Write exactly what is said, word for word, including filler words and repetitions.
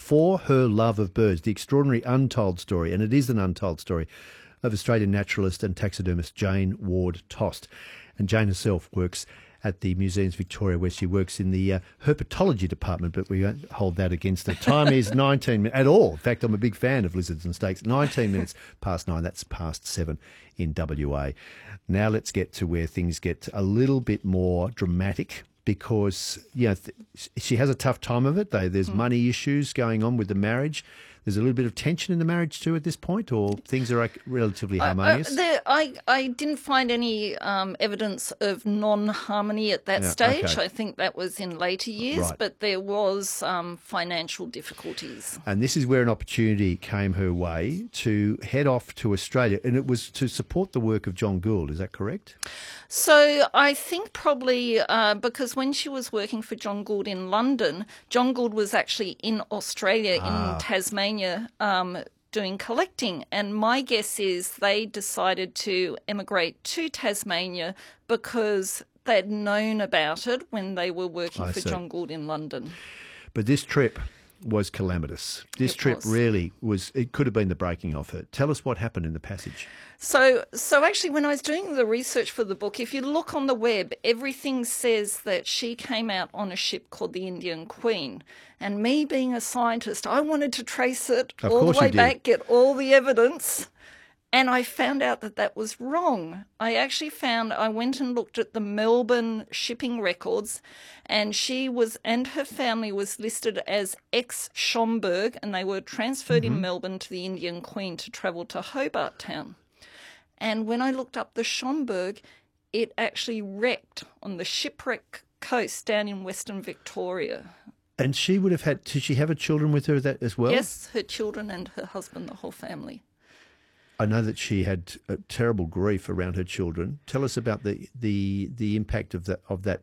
for her love of birds, the extraordinary untold story, and it is an untold story, of Australian naturalist and taxidermist Jane Ward Tost. And Jane herself works at the Museums Victoria, where she works in the uh, herpetology department, but we won't hold that against her. Time is nineteen minutes at all. In fact, I'm a big fan of lizards and snakes. nineteen minutes past nine. That's past seven in W A. Now let's get to where things get a little bit more dramatic, because you know th- she has a tough time of it. Though there's mm. money issues going on with the marriage. There's a little bit of tension in the marriage too at this point, or things are like relatively harmonious? Uh, uh, there, I, I didn't find any um, evidence of non-harmony at that Yeah, stage. okay. I think that was in later years, Right. but there was um, financial difficulties. And this is where an opportunity came her way to head off to Australia, and it was to support the work of John Gould. Is that correct? So I think probably uh, because when she was working for John Gould in London, John Gould was actually in Australia, Ah. in Tasmania, um, doing collecting. And my guess is they decided to emigrate to Tasmania because they'd known about it when they were working I for see. John Gould in London. But this trip was calamitous. This It trip was. really was, it could have been the breaking of her. Tell us what happened in the passage. So, so actually, when I was doing the research for the book, if you look on the web, everything says that she came out on a ship called the Indian Queen. And me being a scientist, I wanted to trace it Of all course the way you did. back, get all the evidence. And I found out that that was wrong. I actually found, I went and looked at the Melbourne shipping records, and she was, and her family was listed as ex-Schomburg, and they were transferred Mm-hmm. in Melbourne to the Indian Queen to travel to Hobart Town. And when I looked up the Schomburg, it actually wrecked on the shipwreck coast down in Western Victoria. And she would have had, did she have her children with her that as well? Yes, her children and her husband, the whole family. I know that she had uh, terrible grief around her children. Tell us about the, the, the impact of that, of that